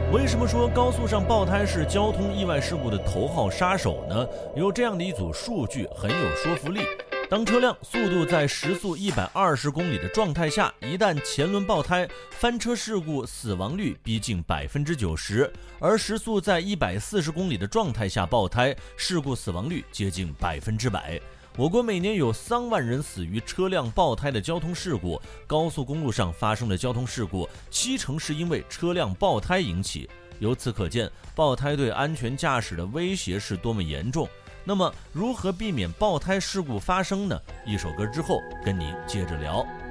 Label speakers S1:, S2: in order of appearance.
S1: 为什么说高速上爆胎是交通意外事故的头号杀手呢？有这样的一组数据很有说服力。当车辆速度在时速120公里的状态下，一旦前轮爆胎，翻车事故死亡率逼近90%，而时速在140公里的状态下爆胎，事故死亡率接近100%。我国每年有3万人死于车辆爆胎的交通事故，高速公路上发生的交通事故70%是因为车辆爆胎引起。由此可见，爆胎对安全驾驶的威胁是多么严重。那么，如何避免爆胎事故发生呢？一首歌之后跟您接着聊。